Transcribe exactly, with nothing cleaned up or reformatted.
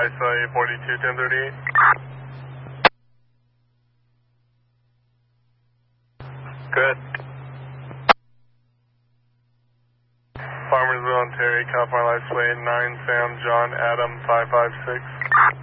I S A forty-two ten thirty-eight. Good. Farmersville, Ontario, California Lights Way, nine Sam John Adam five five six.